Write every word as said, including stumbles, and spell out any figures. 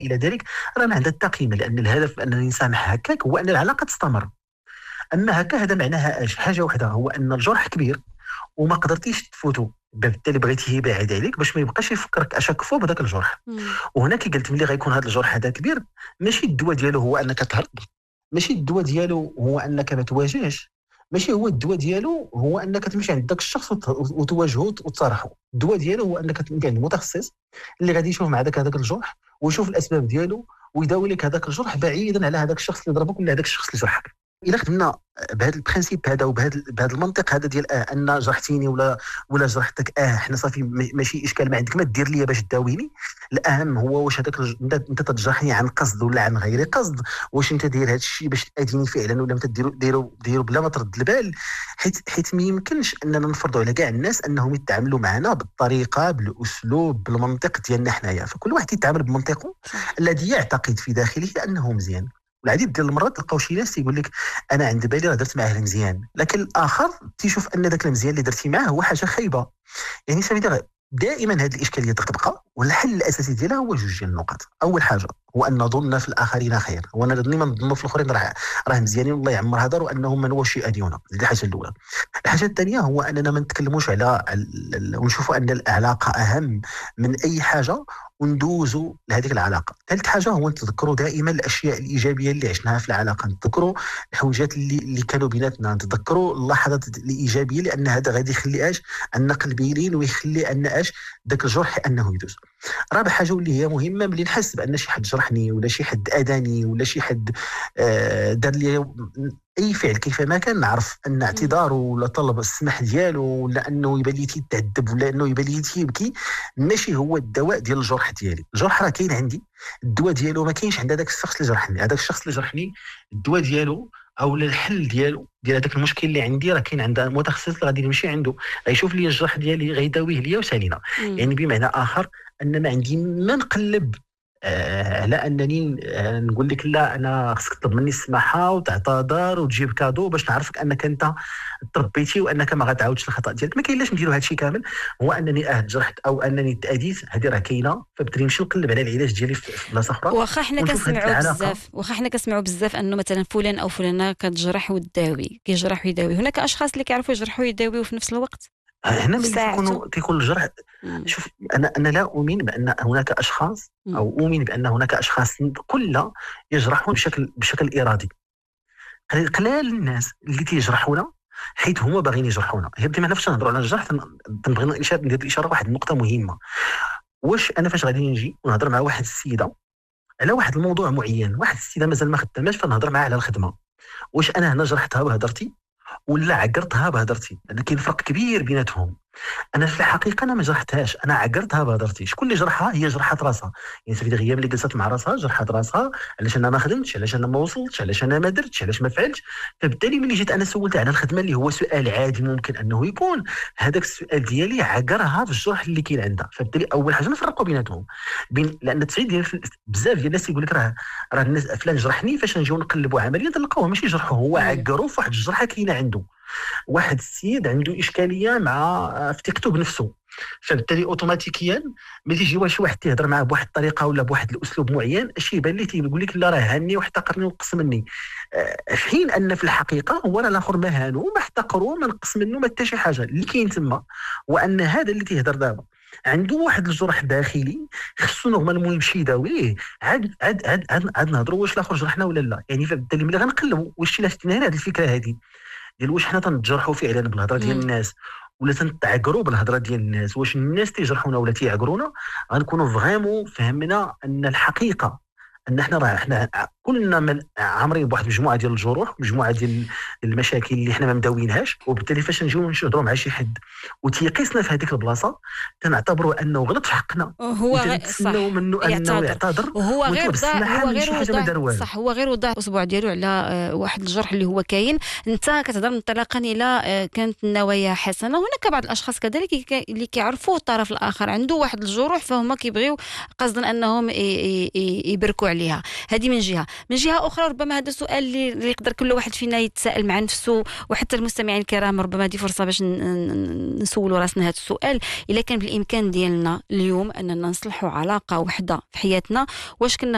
الى ذلك رانا عندها التقييم، لان الهدف انني نسامح هكاك هو ان العلاقه تستمر. اما هكا هذا معناها اش؟ حاجه واحده، هو ان الجرح كبير وما قدرتيش تفوتو، بالتالي بغيتيه يبعد عليك باش ما يبقاش يفكرك اشاك فوا بهذاك الجرح. مم. وهنا كي قلت ملي غيكون هذا الجرح هذا كبير، ماشي الدواء ديالو هو انك تهرب، ماشي الدواء ديالو هو انك ما تواجهش، ماشي هو الدواء ديالو هو انك تمشي عند داك الشخص وت- وتواجهه وتصارحه. الدواء ديالو هو انك تمشي عند المتخصص اللي غادي يشوف مع داك هذاك الجرح ويشوف الاسباب ديالو ويداوي لك هذاك الجرح بعيدا على هذاك الشخص اللي ضربك ولا هذاك الشخص اللي جرحك. الا خدمنا بهذا البرانسيب هذا وبهذا بهذا المنطق هذا ديال اه ان جرحتيني ولا ولا جرحتك، اه حنا صافي م- ماشي اشكال ما عندك ما دير ليا باش تداويني. الاهم هو واش هذاك الج- انت انت تجرحني عن قصد ولا عن غير قصد، واش انت داير هذا الشيء باش تاذيني فعلا ولا ما تديرو ديرو ديرو بلا ما ترد البال. حيت حيت ما يمكنش اننا نفرضوا على كاع الناس انهم يتعاملوا معنا بالطريقه بالاسلوب بالمنطق ديالنا حنايا، فكل واحد يتعامل بمنطقه صح. الذي يعتقد في داخله انه مزيان. والعديد ديال المرات تلقاو شي ناس يقول لك انا عند بالي راه درت معاه المزيان، لكن الاخر تيشوف ان ذاك المزيان اللي درتي معاه هو حاجه خايبه. يعني سميتها دائما هذه الاشكاليه تبقى، والحل الاساسي ديالها هو جوج ديال النقط. اول حاجه هو ان نظن في الاخرين خير، وانا ديما نظن في الاخرين راه راه مزيانين والله يعمر هدر وانهم من وش يؤذيونا. هذه الحاجه الاولى. الحاجه الثانيه هو اننا ما نتكلموش على ال- ال- ونشوفوا ان العلاقه اهم من اي حاجه وندوزوا لهذيك العلاقه. ثالث حاجه هو نتذكروا دائما الاشياء الايجابيه اللي عشناها في العلاقه، نتذكروا الحوجات اللي اللي كانوا بيناتنا، نتذكروا اللحظات الايجابيه، لان هذا غادي يخلي اش ان قلبي يلين ويخلي ان اش ذاك الجرح انه يدوز. رابع حاجه واللي هي مهمه، ملي نحس بان شي حد جرحني ولا شي حد اذاني ولا شي حد آه، دار لي اي فعل كيفما كان، نعرف ان مم. اعتذاره ولا طلب السماح ديالو ولا انه يبان لي تيتعذب ولا انه يبان لي تيبكي ماشي هو الدواء ديال الجرح ديالي. الجرح راه كاين عندي، الدواء ديالو ما كاينش عند هذاك الشخص اللي جرحني. هذاك الشخص اللي جرحني الدواء ديالو او الحل ديالو ديال هذاك المشكل اللي عندي راه كاين عند متخصص اللي غادي نمشي عنده، غيشوف لي الجرح ديالي غيداويه ليا وسالينا. مم. يعني بمعنى اخر ان ما عندي ما نقلب آه على انني آه نقول لك لا انا خصك تطلب مني السماحه وتعتذر وتجيب كادو باش نعرفك انك انت تربيتي وانك ما غتعاودش الخطا ديالك. ما كاين لاش نديروا هذا الشيء كامل. هو انني اه تجرحت او انني تاذيت، هذه راه كاينه، فبالتالي نمشي نقلب على العلاج ديالي في في بلاصه اخرى واخا حنا ونشوف هذه كنسمعوا العلاقه. بزاف واخا حنا كنسمعوا بزاف انه مثلا فلان او فلانه كتجرح وتداوي، كيجرح ويداوي، هناك اشخاص اللي كيعرفوا يجرحوا ويداويوا في نفس الوقت هنا في ملي ساعته. تيكونوا تيكون الجرح. مم. شوف انا انا لا اؤمن بان هناك اشخاص مم. او اؤمن بان هناك اشخاص كل يجرحون بشكل بشكل ارادي. قليل قلال الناس اللي تيجرحونا حيت هما باغيين يجرحونا. هي بما نفسش نهضروا على الجرح، تنبغي الاشاره ندير الاشاره واحد النقطه مهمه. واش انا فاش غادي نجي ونهضر مع واحد السيده على واحد الموضوع معين، واحد السيده مازال ما خداماش فنهضر معها على الخدمه، واش انا هنا جرحتها بهضرتي ولا عقرتها بهضرتي؟ لان كاين فرق كبير بيناتهم. انا في الحقيقه انا ما جرحتهاش، انا عقرتها بهضرتي. شكون اللي جرحها؟ هي جرحت راسها. يعني سيدي غياب اللي جلست مع راسها جرحت راسها، علاش انا ما خدمتش، علاش انا ما وصلتش، علاش انا ما درتش، علاش ما فعلتش. فبالتالي ملي جيت انا سولت على الخدمه اللي هو سؤال عادي ممكن انه يكون، هذاك السؤال ديالي عقرها في الجرح اللي كاين عندها. فبالتالي اول حاجه نفرقوا بيناتهم، بين لان تسعيد ديال بزاف ديال الناس يقول لك راه راه الناس فلان جرحني، فاش نجيو نقلبوا عمليا تلقاوه ماشي جرحه، هو مم. عقرو في واحد الجرحه كاينه عنده. واحد السيد عنده اشكاليه مع في تيك بنفسه، فبالتالي اوتوماتيكيا ملي تيجي شي واحد تيهضر معاه بواحد الطريقه ولا بواحد الاسلوب معين، اش يبان ليه؟ تيقول لك لا راه هاني واحتقرني ونقص مني، أه في حين ان في الحقيقه هو راه الاخر ما هانو ما احتقرو ما نقص منه ما حتى شي حاجه. اللي كاين تما وان هذا اللي تيهضر دابا عنده واحد الجرح داخلي خصو نورمالمون يمشي يداويه. عاد عاد عاد عاد, عاد نهضروا واش الاخر جرحنا ولا لا. يعني فبالتالي ملي غنقلبوا واش شي لافتنا هذه الفكره هذه ديال واش حنا تنتجرحوا فعلا بالهضره ديال مم. الناس ولا تنتعقروا بالهضره ديال الناس، واش الناس تيجرحونا ولا تيعقرونا، غنكونوا فريمون فهمنا ان الحقيقه ان حنا راه حنا كلنا من عامرين بواحد المجموعه ديال الجروح، مجموعه ديال المشاكل اللي حنا ما مداوينهاش. وبالتالي فاش نجيو نهضروا مع شي حد وتيقيسنا في هذيك البلاصه تنعتبروا انه غلط في حقنا هو غير وتنتسناو صح منه انه يعتذر. يعتذر وهو غير ويطلب وضع السماحه هو من غير شي حاجه ما وضع دار والو. صح هو غير وضع الاصبع ديالو على آه، واحد الجرح اللي هو كاين. انت كتهضر انطلاقا الى آه، كانت النوايا حسنه. هناك بعض الاشخاص كذلك كي- اللي كيعرفوا الطرف الاخر عنده واحد الجروح فهم كيبغيو قصدا انهم ي- ي- ي- يبركوا عليها. هذه من جهه. من جهه اخرى ربما هذا السؤال اللي اللي يقدر كل واحد فينا يتساءل مع نفسه، وحتى المستمعين الكرام ربما هذه فرصه باش ن- ن- نسولوا راسنا هذا السؤال. الا كان بالامكان ديالنا اليوم اننا نصلحوا علاقه وحده في حياتنا، واش كنا